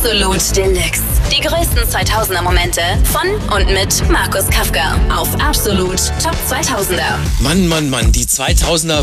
Absolut Deluxe. Die größten 2000er-Momente von und mit Markus Kafka auf Absolut Top 2000er. Mann, die 2000er